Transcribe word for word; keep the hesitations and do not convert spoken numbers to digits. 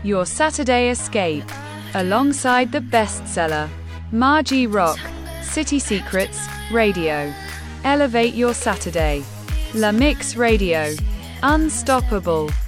Your Saturday escape. Alongside the bestseller, Margie Rock, City Secrets, Radio. Elevate your Saturday. La Mix Radio. Unstoppable.